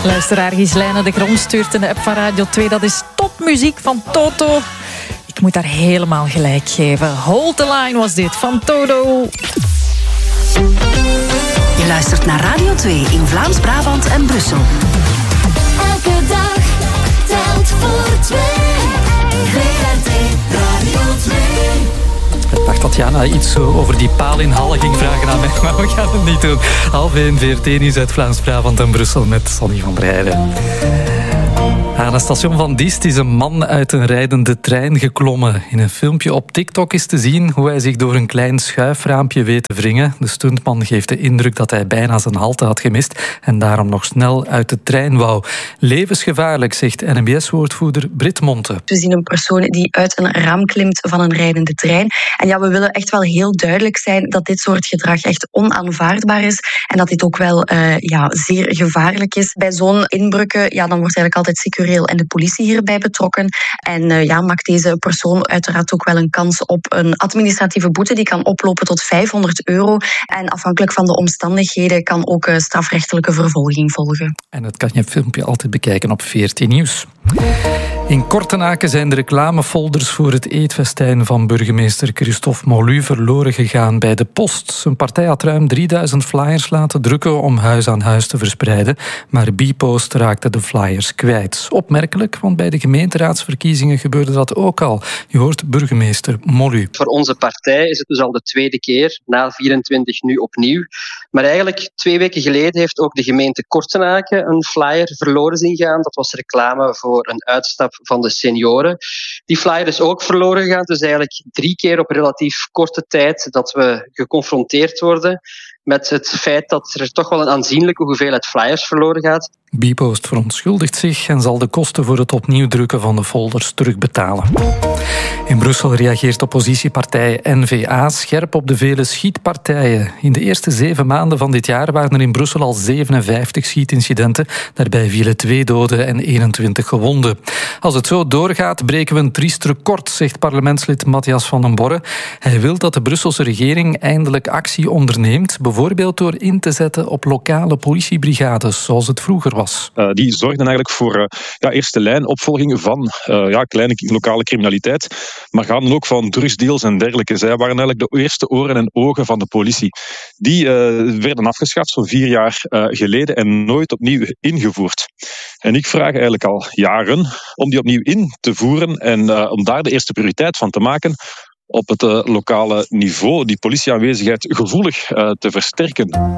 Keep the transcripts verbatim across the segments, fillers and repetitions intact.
Luisteraar Ghislaine de Grond stuurt in de app van Radio twee. Dat is topmuziek van Toto. Ik moet daar helemaal gelijk geven. Hold the line was dit van Toto. Je luistert naar Radio twee in Vlaams-Brabant en Brussel. Elke dag telt voor twee. V R T Radio twee. Ik dacht dat Jana iets over die paal in Halle ging vragen aan mij, maar we gaan het niet doen. Half één, V R T Nieuws uit Vlaams-Brabant en Brussel met Sonny van der Heijden. Aan het station van Diest is een man uit een rijdende trein geklommen. In een filmpje op TikTok is te zien hoe hij zich door een klein schuifraampje weet te wringen. De stuntman geeft de indruk dat hij bijna zijn halte had gemist en daarom nog snel uit de trein wou. Levensgevaarlijk, zegt N M B S-woordvoerder Brit Monte. We zien een persoon die uit een raam klimt van een rijdende trein. En ja, we willen echt wel heel duidelijk zijn dat dit soort gedrag echt onaanvaardbaar is en dat dit ook wel uh, ja, zeer gevaarlijk is. Bij zo'n inbrukken, ja, dan wordt eigenlijk altijd secureel en de politie hierbij betrokken. En uh, ja, maakt deze persoon uiteraard ook wel een kans op een administratieve boete die kan oplopen tot vijfhonderd euro. En afhankelijk van de omstandigheden kan ook uh, strafrechtelijke vervolging volgen. En dat kan je filmpje altijd bekijken op V R T Nieuws. In Kortenaken zijn de reclamefolders voor het eetfestijn van burgemeester Christophe Molu verloren gegaan bij de post. Zijn partij had ruim drieduizend flyers laten drukken om huis aan huis te verspreiden, maar Bpost raakte de flyers kwijt. Opmerkelijk, want bij de gemeenteraadsverkiezingen gebeurde dat ook al. Je hoort burgemeester Molu. Voor onze partij is het dus al de tweede keer, na vierentwintig nu opnieuw. Maar eigenlijk twee weken geleden heeft ook de gemeente Kortenaken een flyer verloren zien gaan. Dat was reclame voor een uitstap van de senioren. Die flyer is ook verloren gegaan. Dus eigenlijk drie keer op relatief korte tijd dat we geconfronteerd worden met het feit dat er toch wel een aanzienlijke hoeveelheid flyers verloren gaat. Bpost verontschuldigt zich en zal de kosten voor het opnieuw drukken van de folders terugbetalen. In Brussel reageert oppositiepartij N V A scherp op de vele schietpartijen. In de eerste zeven maanden van dit jaar waren er in Brussel al zevenenvijftig schietincidenten. Daarbij vielen twee doden en eenentwintig gewonden. Als het zo doorgaat, breken we een triest record, zegt parlementslid Matthias van den Borre. Hij wil dat de Brusselse regering eindelijk actie onderneemt, bijvoorbeeld door in te zetten op lokale politiebrigades, zoals het vroeger was. Uh, die zorgden eigenlijk voor uh, ja, eerste lijn opvolging van uh, ja, kleine lokale criminaliteit, maar gaan ook van drugsdeals en dergelijke. Zij waren eigenlijk de eerste oren en ogen van de politie. Die uh, werden afgeschaft zo'n vier jaar uh, geleden en nooit opnieuw ingevoerd. En ik vraag eigenlijk al jaren om die opnieuw in te voeren en uh, om daar de eerste prioriteit van te maken op het uh, lokale niveau, die politieaanwezigheid gevoelig uh, te versterken.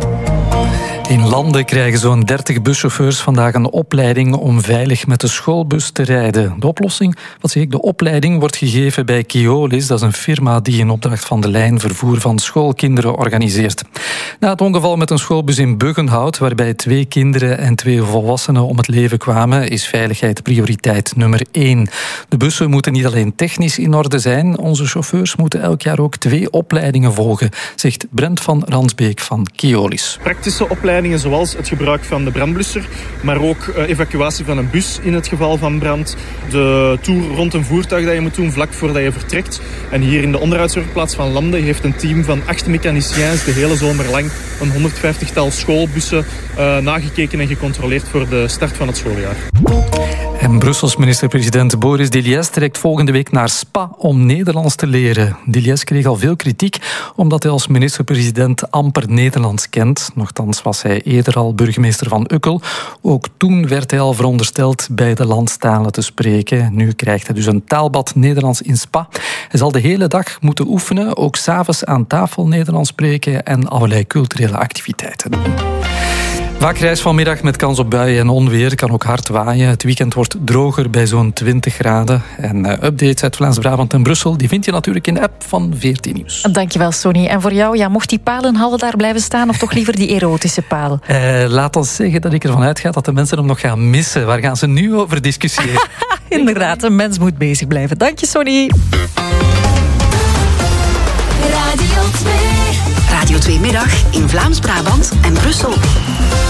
In Landen krijgen zo'n dertig buschauffeurs vandaag een opleiding om veilig met de schoolbus te rijden. De oplossing, wat zeg ik, de opleiding wordt gegeven bij Keolis. Dat is een firma die in opdracht van de lijn vervoer van schoolkinderen organiseert. Na het ongeval met een schoolbus in Buggenhout, waarbij twee kinderen en twee volwassenen om het leven kwamen, is veiligheid prioriteit nummer één. De bussen moeten niet alleen technisch in orde zijn, onze chauffeurs moeten elk jaar ook twee opleidingen volgen, zegt Brent van Ransbeek van Keolis. Praktische opleidingen zoals het gebruik van de brandblusser, maar ook uh, evacuatie van een bus in het geval van brand, de tour rond een voertuig dat je moet doen vlak voordat je vertrekt. En hier in de onderhoudswerkplaats van Landen heeft een team van acht mechaniciëns de hele zomer lang een honderdvijftigtal schoolbussen uh, nagekeken en gecontroleerd voor de start van het schooljaar. En Brussels minister-president Boris Diliès trekt volgende week naar Spa om Nederlands te leren. Diliès kreeg al veel kritiek omdat hij als minister-president amper Nederlands kent. Nochtans was hij eerder al burgemeester van Ukkel. Ook toen werd hij al verondersteld beide landstalen te spreken. Nu krijgt hij dus een taalbad Nederlands in Spa. Hij zal de hele dag moeten oefenen, ook 's avonds aan tafel Nederlands spreken en allerlei culturele activiteiten doen. Vaak reis vanmiddag met kans op buien en onweer. Kan ook hard waaien. Het weekend wordt droger bij zo'n twintig graden. En uh, updates uit Vlaams-Brabant en Brussel, die vind je natuurlijk in de app van V R T Nieuws. Dankjewel, Sonny. En voor jou, ja, mocht die paal in Halle daar blijven staan of toch liever die erotische paal? Uh, laat ons zeggen dat ik ervan uitga dat de mensen hem nog gaan missen. Waar gaan ze nu over discussiëren? Inderdaad, een mens moet bezig blijven. Dank je, Sonny. Radio twee. Radio twee middag in Vlaams-Brabant en Brussel.